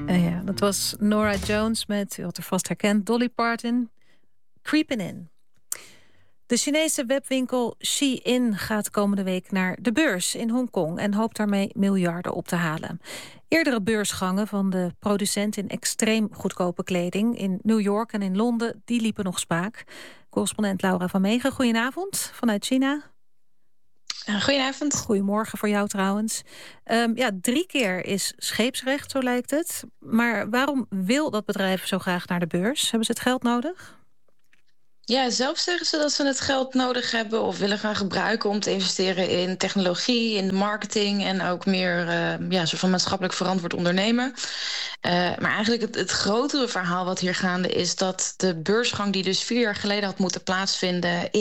Ja, dat was Norah Jones met, u had er vast herkend, Dolly Parton, Creepin' In. De Chinese webwinkel Shein gaat komende week naar de beurs in Hongkong en hoopt daarmee miljarden op te halen. Eerdere beursgangen van de producent in extreem goedkope kleding in New York en in Londen, die liepen nog spaak. Correspondent Laura van Meegen, goedenavond vanuit China. Goedenavond. Goedemorgen voor jou trouwens. 3 keer is scheepsrecht, zo lijkt het. Maar waarom wil dat bedrijf zo graag naar de beurs? Hebben ze het geld nodig? Ja, zelf zeggen ze dat ze het geld nodig hebben of willen gaan gebruiken om te investeren in technologie, in de marketing en ook meer soort van maatschappelijk verantwoord ondernemen. Maar eigenlijk het grotere verhaal wat hier gaande is dat de beursgang die dus 4 jaar geleden had moeten plaatsvinden